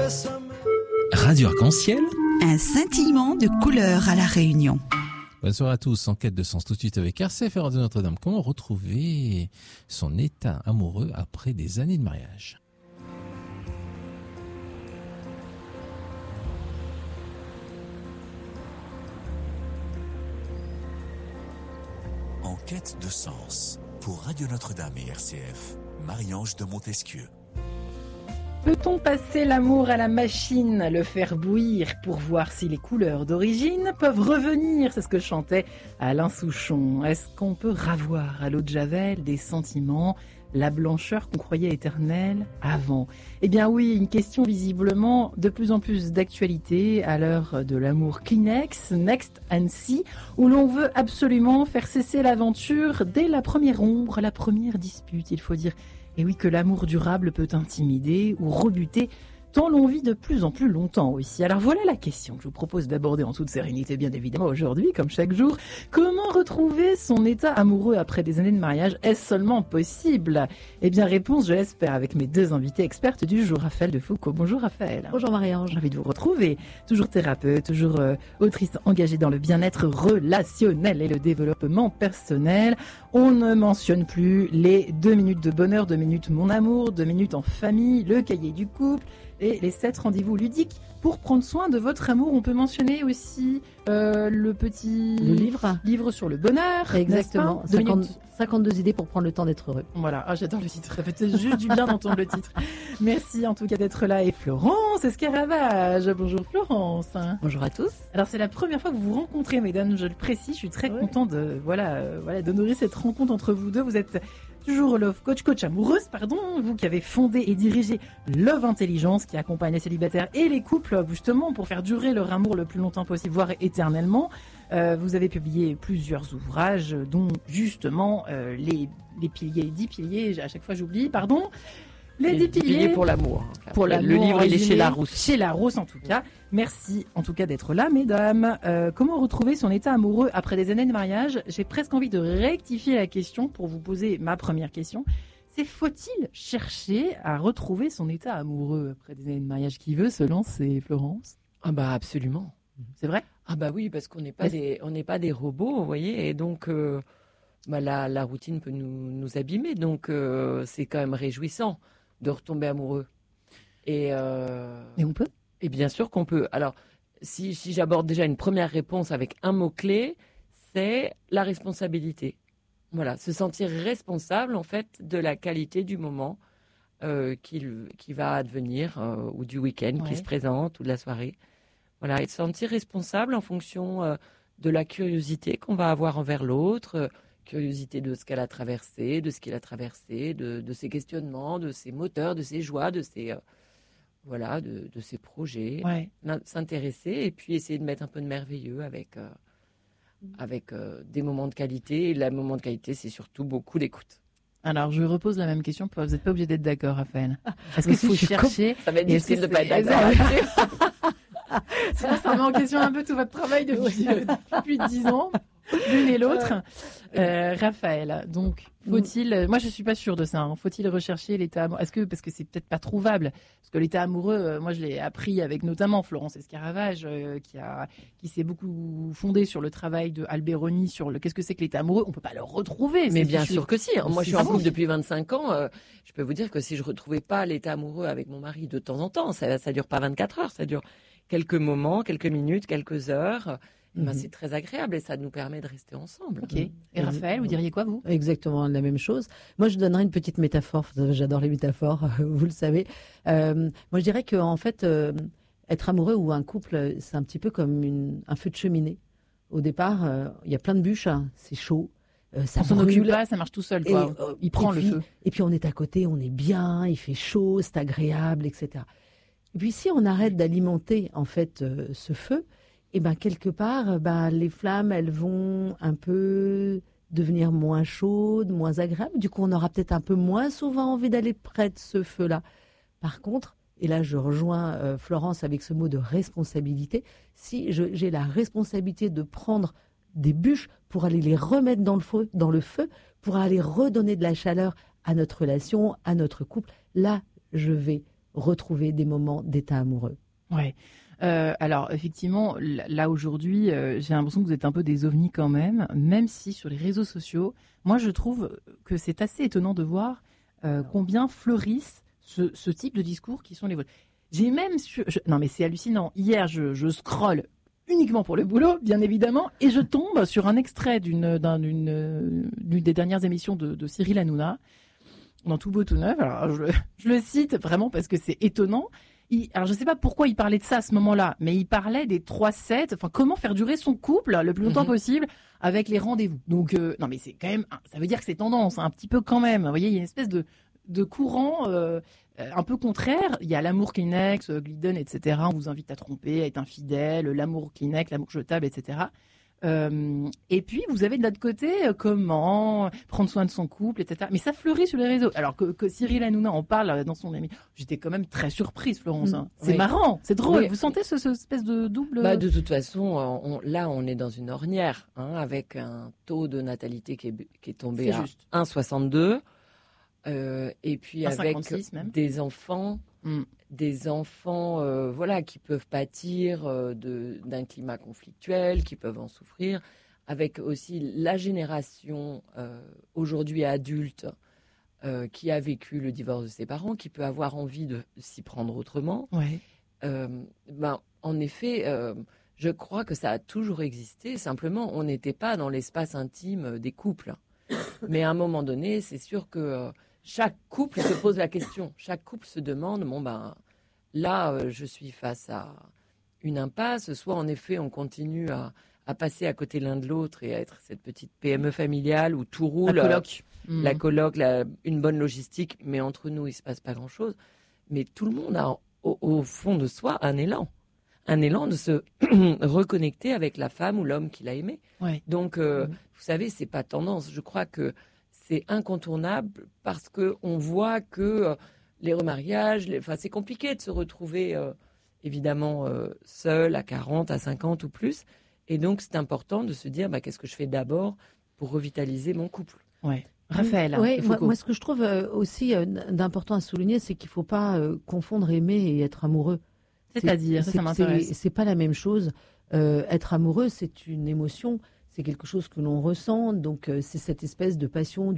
Radio Arc-en-Ciel. Un scintillement de couleurs à La Réunion. Bonsoir à tous, en quête de sens tout de suite avec RCF et Radio Notre-Dame. Comment retrouver son état amoureux après des années de mariage ? En quête de sens, pour Radio Notre-Dame et RCF, Marie-Ange de Montesquieu. Peut-on passer l'amour à la machine, le faire bouillir pour voir si les couleurs d'origine peuvent revenir? C'est ce que chantait Alain Souchon. Est-ce qu'on peut ravoir à l'eau de Javel des sentiments, la blancheur qu'on croyait éternelle avant? Eh bien oui, une question visiblement de plus en plus d'actualité à l'heure de l'amour Kleenex, Next and See, où l'on veut absolument faire cesser l'aventure dès la première ombre, la première dispute, il faut dire. Et oui, que l'amour durable peut intimider ou rebuter tant l'on vit de plus en plus longtemps aussi. Alors voilà la question que je vous propose d'aborder en toute sérénité, bien évidemment, aujourd'hui, comme chaque jour. Comment retrouver son état amoureux après des années de mariage? Est-ce seulement possible? Eh bien, réponse, je l'espère, avec mes deux invités expertes du jour, Raphaël Defoucault. Bonjour Raphaël. Bonjour Marie-Ange. Ravi de vous retrouver. Toujours thérapeute, toujours autrice engagée dans le bien-être relationnel et le développement personnel. On ne mentionne plus les 2 minutes de bonheur, 2 minutes mon amour, 2 minutes en famille, le cahier du couple et les 7 rendez-vous ludiques pour prendre soin de votre amour. On peut mentionner aussi le livre sur le bonheur. Exactement, 52 idées pour prendre le temps d'être heureux. Voilà, j'adore le titre, ça fait juste du bien d'entendre le titre. Merci en tout cas d'être là. Et Florence Escaravage, bonjour Florence. Bonjour à tous. Alors c'est la première fois que vous vous rencontrez, mesdames, je le précise, je suis très content d'honorer cette rencontre entre vous deux. Vous êtes toujours coach amoureuse, vous qui avez fondé et dirigé Love Intelligence, qui accompagne les célibataires et les couples justement pour faire durer leur amour le plus longtemps possible, voire éternellement. Vous avez publié plusieurs ouvrages, dont justement les 10 piliers, à chaque fois j'oublie, les 10 piliers pour l'amour. Pour l'amour, le livre, il est chez Larousse. Chez Larousse, en tout cas. Merci, en tout cas, d'être là, mesdames. Comment retrouver son état amoureux après des années de mariage? J'ai presque envie de rectifier la question pour vous poser ma première question. C'est faut-il chercher à retrouver son état amoureux après des années de mariage? Qui veut se lancer, Florence? Ah bah absolument. C'est vrai? Ah bah oui, parce qu'on n'est pas des robots, vous voyez, et donc la routine peut nous abîmer, donc c'est quand même réjouissant de retomber amoureux. Et on peut? Et bien sûr qu'on peut. Alors, si j'aborde déjà une première réponse avec un mot-clé, c'est la responsabilité. Voilà, se sentir responsable, en fait, de la qualité du moment qui va advenir, ou du week-end qui se présente, ou de la soirée. Voilà, et se sentir responsable en fonction de la curiosité qu'on va avoir envers l'autre, curiosité de ce qu'elle a traversé, de ce qu'il a traversé, de ses questionnements, de ses moteurs, de ses joies, de ses de ses projets, s'intéresser et puis essayer de mettre un peu de merveilleux avec des moments de qualité. Et le moment de qualité, c'est surtout beaucoup d'écoute. Alors, je repose la même question. Vous n'êtes pas obligé d'être d'accord, Raphaël. Est-ce qu'il faut chercher? Ça va être difficile de ne pas être d'accord. Sinon, ça remet en question un peu tout votre travail depuis 10 ans, l'une et l'autre. Raphaël, donc, faut-il... Moi, je suis pas sûre de ça. Faut-il rechercher l'état amoureux? Parce que c'est peut-être pas trouvable. Parce que l'état amoureux, moi, je l'ai appris avec notamment Florence Escaravage, qui s'est beaucoup fondée sur le travail de Alberoni, sur qu'est-ce que c'est que l'état amoureux. On peut pas le retrouver. Mais bien sûr que si. Moi, je suis en couple depuis 25 ans. Je peux vous dire que si je retrouvais pas l'état amoureux avec mon mari de temps en temps, ça dure pas 24 heures, ça dure quelques moments, quelques minutes, quelques heures. C'est très agréable et ça nous permet de rester ensemble. Okay. Et Raphaël, vous diriez quoi, vous? Exactement la même chose. Moi, je donnerais une petite métaphore. J'adore les métaphores, vous le savez. Moi, je dirais qu'en fait, être amoureux ou un couple, c'est un petit peu comme un feu de cheminée. Au départ, il y a plein de bûches, c'est chaud. Ça on s'en occupe pas, ça marche tout seul. Quoi. Il prend le feu. Et puis, on est à côté, on est bien, il fait chaud, c'est agréable, etc. Et puis, si on arrête d'alimenter, en fait, ce feu, et ben quelque part, les flammes, elles vont un peu devenir moins chaudes, moins agréables. Du coup, on aura peut-être un peu moins souvent envie d'aller près de ce feu-là. Par contre, et là je rejoins Florence avec ce mot de responsabilité, si j'ai la responsabilité de prendre des bûches pour aller les remettre dans le feu, pour aller redonner de la chaleur à notre relation, à notre couple, là, je vais retrouver des moments d'état amoureux. Ouais. Alors effectivement, là aujourd'hui, j'ai l'impression que vous êtes un peu des ovnis quand même si sur les réseaux sociaux, moi je trouve que c'est assez étonnant de voir combien fleurissent ce type de discours qui sont les vôtres. J'ai même non mais c'est hallucinant. Hier, je scrolle uniquement pour le boulot, bien évidemment, et je tombe sur un extrait d'une des dernières émissions de Cyril Hanouna, dans Tout beau tout neuf. Alors je le cite vraiment parce que c'est étonnant. Alors je ne sais pas pourquoi il parlait de ça à ce moment-là, mais il parlait des 3-7, enfin comment faire durer son couple le plus longtemps possible avec les rendez-vous. Donc non mais c'est quand même, ça veut dire que c'est tendance, un petit peu quand même. Vous voyez, il y a une espèce de courant un peu contraire. Il y a l'amour Kleenex, Glidden, etc. On vous invite à tromper, à être infidèle, l'amour Kleenex, l'amour jetable, etc. Et puis vous avez de l'autre côté comment prendre soin de son couple, etc. Mais ça fleurit sur les réseaux. Alors que Cyril Hanouna en parle dans son émission, j'étais quand même très surprise, Florence. C'est marrant, c'est drôle. Oui. Vous sentez ce espèce de double... De toute façon, on est dans une ornière, avec un taux de natalité qui est tombé à 1,62. Et puis avec des enfants... Des enfants qui peuvent pâtir d'un climat conflictuel, qui peuvent en souffrir, avec aussi la génération aujourd'hui adulte qui a vécu le divorce de ses parents, qui peut avoir envie de s'y prendre autrement. Ouais. En effet, je crois que ça a toujours existé, simplement on n'était pas dans l'espace intime des couples. Mais à un moment donné, c'est sûr que... chaque couple se pose la question. Chaque couple se demande, là, je suis face à une impasse. Soit, en effet, on continue à passer à côté l'un de l'autre et à être cette petite PME familiale où tout roule. La coloc, une bonne logistique. Mais entre nous, il ne se passe pas grand-chose. Mais tout le monde a, au fond de soi, un élan. Un élan de se reconnecter avec la femme ou l'homme qu'il a aimé. Ouais. Donc, vous savez, ce n'est pas tendance. Je crois que c'est incontournable parce qu'on voit que les remariages, c'est compliqué de se retrouver évidemment seul à 40, à 50 ou plus. Et donc, c'est important de se dire qu'est-ce que je fais d'abord pour revitaliser mon couple. Ouais. Raphaël. Moi, ce que je trouve aussi d'important à souligner, c'est qu'il ne faut pas confondre aimer et être amoureux. C'est-à-dire, ça m'intéresse. C'est pas la même chose. Être amoureux, c'est une émotion. C'est quelque chose que l'on ressent, donc c'est cette espèce de passion